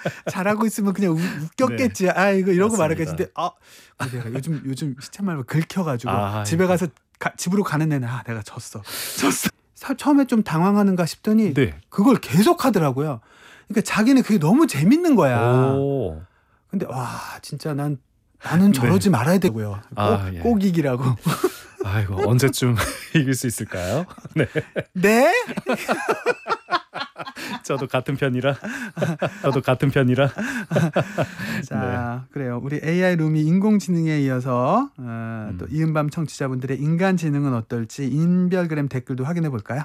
잘하고 있으면 그냥 웃겼겠지. 네. 아 이거 이러고 맞습니다. 말았겠지. 근데 내가 요즘 시쳇말로 긁혀가지고 아, 집에 가서 집으로 가는 내내 내가 졌어. 처음에 좀 당황하는가 싶더니 네. 그걸 계속 하더라고요. 그러니까 자기는 그게 너무 재밌는 거야. 오. 근데 와 진짜 나는 저러지 말아야 되고요. 아, 예. 꼭 이기라고. 아이고 언제쯤 이길 수 있을까요? 네. 네? 저도 같은 편이라. 자, 그래요. 우리 AI 룸이 인공지능에 이어서 또 이은밤 청취자분들의 인간 지능은 어떨지 인별그램 댓글도 확인해 볼까요?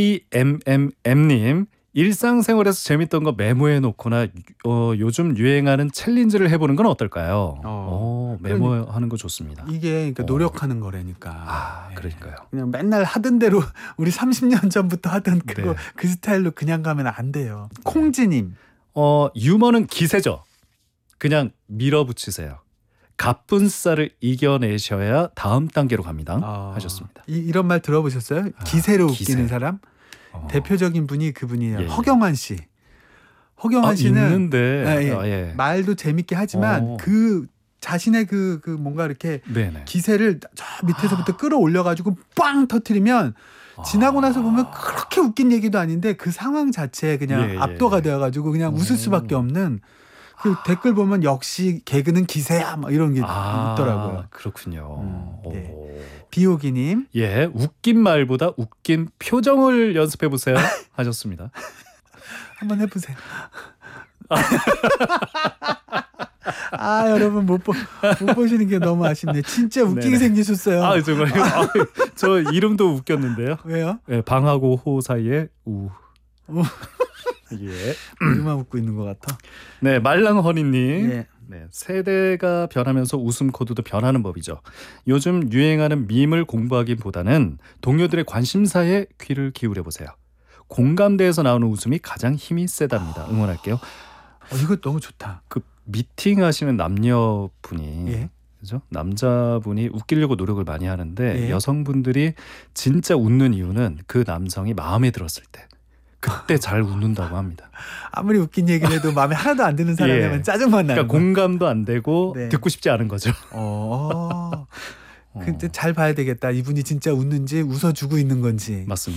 KMMM님 일상생활에서 재밌던 거 메모해 놓거나 요즘 유행하는 챌린지를 해보는 건 어떨까요? 메모하는 거 좋습니다. 이게 그러니까 노력하는 거라니까. 아, 그러니까요. 그냥 맨날 하던 대로 우리 30년 전부터 하던 그거 네. 그 스타일로 그냥 가면 안 돼요. 콩지님. 유머는 기세죠. 그냥 밀어붙이세요. 갑분싸를 이겨내셔야 다음 단계로 갑니다. 하셨습니다. 이런 말 들어보셨어요? 기세로 기세. 웃기는 사람? 대표적인 분이 그분이에요. 예. 허경환 씨. 허경환 씨는 있는데 말도 재밌게 하지만 그 자신의 그 뭔가 이렇게 네네. 기세를 저 밑에서부터 끌어올려가지고 빵 터트리면 지나고 나서 보면 그렇게 웃긴 얘기도 아닌데 그 상황 자체에 그냥 압도가 되어가지고 그냥 웃을 수밖에 없는 그 댓글 보면 역시 개그는 기세야 막 이런 게 있더라고요. 그렇군요. 네. 비오기님. 예, 웃긴 말보다 웃긴 표정을 연습해 보세요. 하셨습니다. 한번 해보세요. 여러분 못 보시는 게 너무 아쉽네. 진짜 웃기게 생기셨어요. 정말요? 저 이름도 웃겼는데요. 왜요? 네, 방하고 호 사이에 우. 예. 우리만 웃고 있는 것 같아. 네, 말랑허니님. 예. 네, 세대가 변하면서 웃음 코드도 변하는 법이죠. 요즘 유행하는 밈을 공부하기보다는 동료들의 관심사에 귀를 기울여 보세요. 공감대에서 나오는 웃음이 가장 힘이 세답니다. 응원할게요. 이거 너무 좋다. 그 미팅 하시는 남녀분이 그죠? 남자분이 웃기려고 노력을 많이 하는데 여성분들이 진짜 웃는 이유는 그 남성이 마음에 들었을 때 그때 잘 웃는다고 합니다. 아무리 웃긴 얘기를 해도 마음에 하나도 안 드는 사람이면 짜증만 나는 그러니까 공감도 안 되고 듣고 싶지 않은 거죠. 근데 잘 봐야 되겠다. 이분이 진짜 웃는지 웃어주고 있는 건지. 맞습니다.